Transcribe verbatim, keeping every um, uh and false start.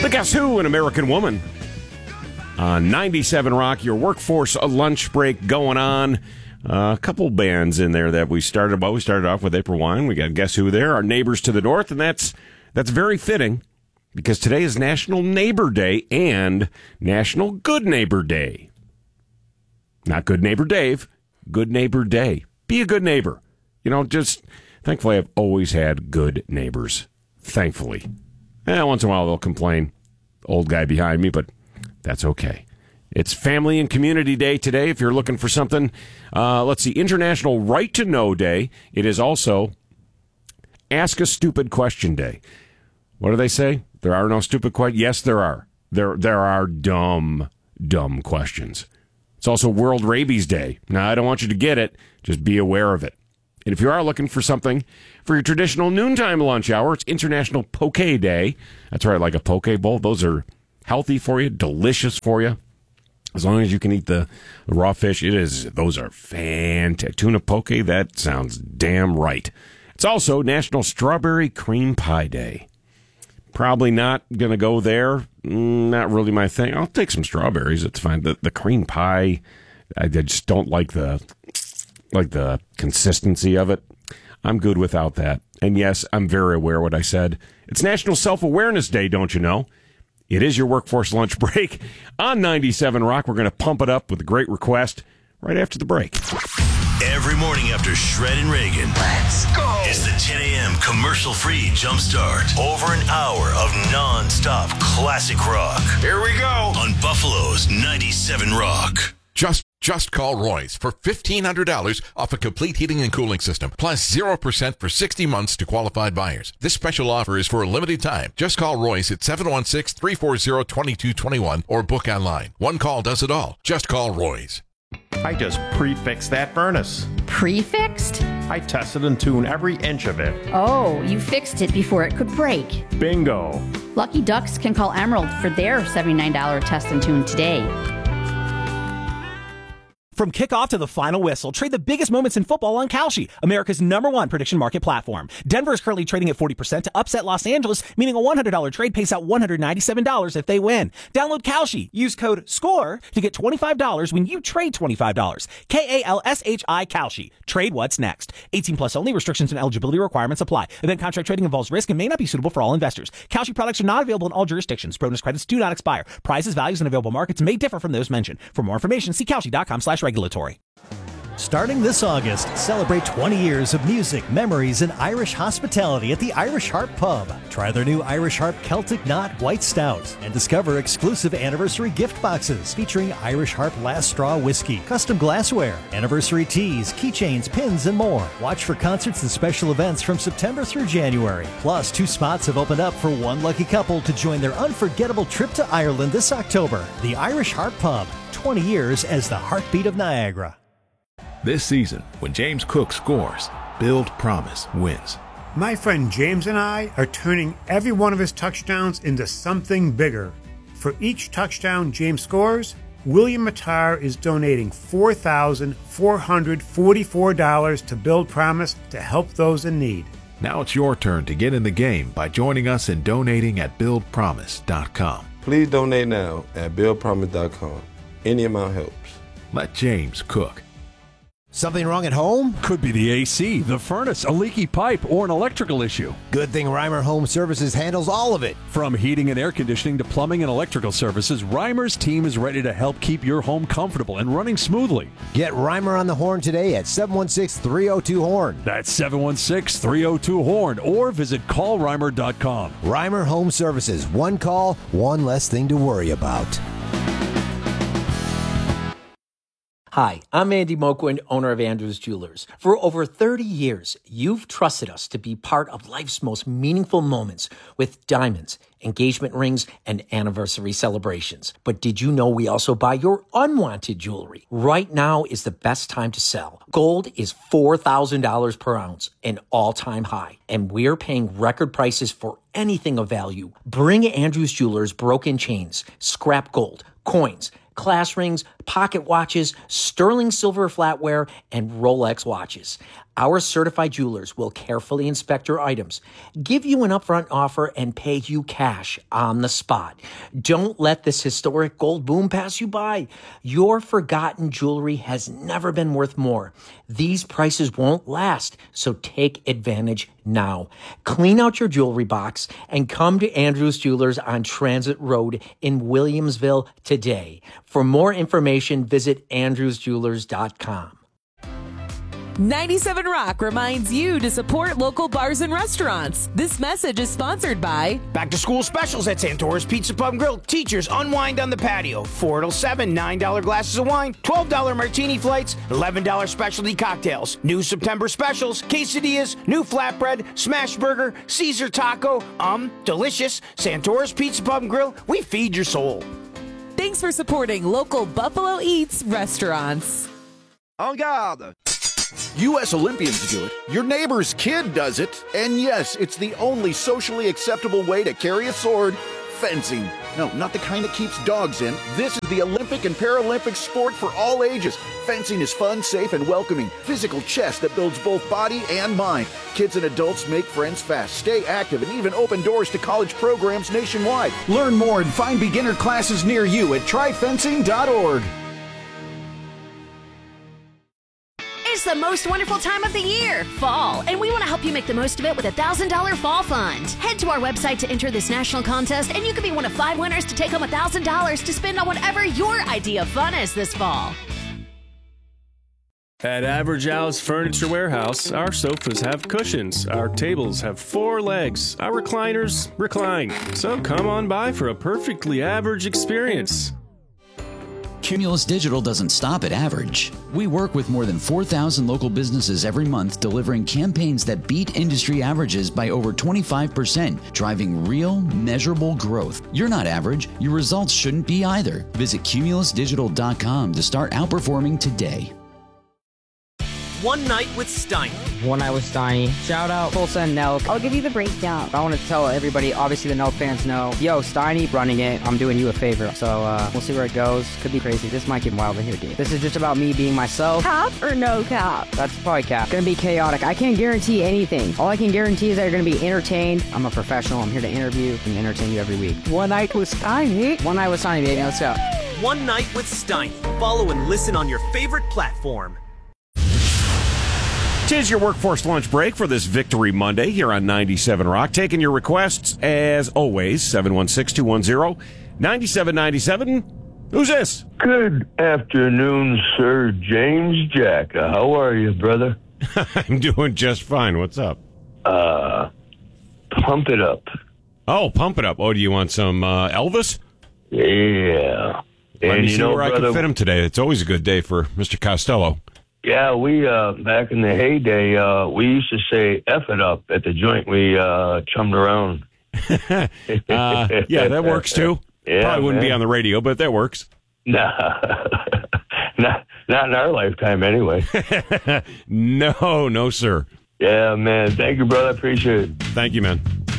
Guess Who, An American Woman. On ninety-seven Rock, your workforce lunch break going on. Uh, a couple bands in there that we started. Well, we started off with April Wine. We got Guess Who there, our neighbors to the north, and that's that's very fitting because today is National Neighbor Day and National Good Neighbor Day. Not Good Neighbor Dave, Good Neighbor Day. Be a good neighbor. You know, just thankfully I've always had good neighbors. Thankfully. Eh, once in a while they'll complain. Old guy behind me, but that's okay. It's Family and Community Day today if you're looking for something. Uh, let's see, International Right to Know Day. It is also Ask a Stupid Question Day. What do they say? There are no stupid questions? Yes, there are. There, there are dumb, dumb questions. It's also World Rabies Day. Now, I don't want you to get it. Just be aware of it. And if you are looking for something for your traditional noontime lunch hour, it's International Poke Day. That's right, like a poke bowl. Those are healthy for you, delicious for you. As long as you can eat the, the raw fish, it is. Those are fantastic. Tuna poke, that sounds damn right. It's also National Strawberry Cream Pie Day. Probably not going to go there. Not really my thing. I'll take some strawberries. It's fine. The, the cream pie, I just don't like the like the consistency of it. I'm good without that. And yes, I'm very aware of what I said. It's National Self-Awareness Day, don't you know? It is your workforce lunch break on ninety-seven Rock. We're going to pump it up with a great request right after the break. Every morning after Shred and Reagan. Let's go. It's the ten a.m. commercial-free jumpstart. Over an hour of non-stop classic rock. Here we go. On Buffalo's ninety-seven Rock. Just just call Royce for fifteen hundred dollars off a complete heating and cooling system, plus zero percent for sixty months to qualified buyers. This special offer is for a limited time. Just call Royce at seven one six, three four zero, two two two one or book online. One call does it all. Just call Royce. I just pre-fixed that furnace. Pre-fixed? I tested and tuned every inch of it. Oh, you fixed it before it could break. Bingo. Lucky Ducks can call Emerald for their seventy-nine dollars test and tune today. From kickoff to the final whistle, trade the biggest moments in football on Kalshi, America's number one prediction market platform. Denver is currently trading at forty percent to upset Los Angeles, meaning a one hundred dollars trade pays out one hundred ninety-seven dollars if they win. Download Kalshi. Use code SCORE to get twenty-five dollars when you trade twenty-five dollars. K A L S H I Kalshi. Trade what's next. eighteen plus only. Restrictions and eligibility requirements apply. Event contract trading involves risk and may not be suitable for all investors. Kalshi products are not available in all jurisdictions. Bonus credits do not expire. Prices, values, and available markets may differ from those mentioned. For more information, see Kalshi.com slash regulatory. Starting this August, celebrate twenty years of music, memories, and Irish hospitality at the Irish Harp Pub. Try their new Irish Harp Celtic Knot White Stout and discover exclusive anniversary gift boxes featuring Irish Harp Last Straw Whiskey, custom glassware, anniversary teas, keychains, pins, and more. Watch for concerts and special events from September through January. Plus, two spots have opened up for one lucky couple to join their unforgettable trip to Ireland this October. The Irish Harp Pub, twenty years as the heartbeat of Niagara. This season, when James Cook scores, Build Promise wins. My friend James and I are turning every one of his touchdowns into something bigger. For each touchdown James scores, William Matar is donating four thousand four hundred forty-four dollars to Build Promise to help those in need. Now it's your turn to get in the game by joining us in donating at build promise dot com. Please donate now at build promise dot com. Any amount helps. Let James cook. Something wrong at home? Could be the A C, the furnace, a leaky pipe, or an electrical issue. Good thing Reimer Home Services handles all of it. From heating and air conditioning to plumbing and electrical services, Reimer's team is ready to help keep your home comfortable and running smoothly. Get Reimer on the horn today at seven one six, three oh two, horn. That's seven one six, three oh two, horn, or visit call reimer dot com. Reimer Home Services. One call, one less thing to worry about. Hi, I'm Andy Moquin, owner of Andrews Jewelers. For over thirty years, you've trusted us to be part of life's most meaningful moments with diamonds, engagement rings, and anniversary celebrations. But did you know we also buy your unwanted jewelry? Right now is the best time to sell. Gold is four thousand dollars per ounce, an all-time high, and we're paying record prices for anything of value. Bring Andrews Jewelers broken chains, scrap gold, coins, class rings, pocket watches, sterling silver flatware, and Rolex watches. Our certified jewelers will carefully inspect your items, give you an upfront offer, and pay you cash on the spot. Don't let this historic gold boom pass you by. Your forgotten jewelry has never been worth more. These prices won't last, so take advantage now. Clean out your jewelry box and come to Andrews Jewelers on Transit Road in Williamsville today. For more information, visit andrews jewelers dot com. ninety-seven Rock reminds you to support local bars and restaurants. This message is sponsored by Back to school specials at Santora's Pizza Pub and Grill. Teachers unwind on the patio. four till seven, nine dollar glasses of wine, twelve dollar martini flights, eleven dollar specialty cocktails. New September specials, quesadillas, new flatbread, smash burger, Caesar taco. Um, delicious. Santora's Pizza Pub and Grill. We feed your soul. Thanks for supporting local Buffalo Eats restaurants. En garde! U S Olympians do it, your neighbor's kid does it, and yes, it's the only socially acceptable way to carry a sword, fencing. No, not the kind that keeps dogs in. This is the Olympic and Paralympic sport for all ages. Fencing is fun, safe, and welcoming. Physical chess that builds both body and mind. Kids and adults make friends fast, stay active, and even open doors to college programs nationwide. Learn more and find beginner classes near you at try fencing dot org. It's the most wonderful time of the year, fall, and we want to help you make the most of it with a one thousand dollars Fall Fund. Head to our website to enter this national contest, and you could be one of five winners to take home one thousand dollars to spend on whatever your idea of fun is this fall. At Average Al's Furniture Warehouse, our sofas have cushions, our tables have four legs, our recliners recline. So come on by for a perfectly average experience. Cumulus Digital doesn't stop at average. We work with more than four thousand local businesses every month, delivering campaigns that beat industry averages by over twenty-five percent, driving real, measurable growth. You're not average. Your results shouldn't be either. Visit cumulus digital dot com to start outperforming today. One Night with Steiny. One Night with Steiny. Shout out Tulsa and Nelk. I'll give you the breakdown. I want to tell everybody, obviously the Nelk fans know, yo, Steiny running it. I'm doing you a favor. So uh, we'll see where it goes. Could be crazy. This might get wild in here, dude. This is just about me being myself. Cap or no cap? That's probably cap. Gonna be chaotic. I can't guarantee anything. All I can guarantee is that you're gonna be entertained. I'm a professional. I'm here to interview and entertain you every week. One Night with Steiny. One Night with Steiny, baby. Let's go. One Night with Steiny. Follow and listen on your favorite platform. Tis your workforce lunch break for this Victory Monday here on ninety-seven Rock. Taking your requests, as always, seven one six, two one zero, nine seven nine seven. Who's this? Good afternoon, Sir James Jacka. How are you, brother? I'm doing just fine. What's up? Uh, pump it up. Oh, pump it up. Oh, do you want some uh, Elvis? Yeah. Let and me you see know, where brother, I can fit him today. It's always a good day for Mister Costello. Yeah, we, uh, back in the heyday, uh, we used to say F it up at the joint we, uh, chummed around. uh, yeah, that works too. Yeah, Probably wouldn't man. be on the radio, but that works. Nah, not, not in our lifetime anyway. No, no, sir. Yeah, man. Thank you, brother. Appreciate it. Thank you, man.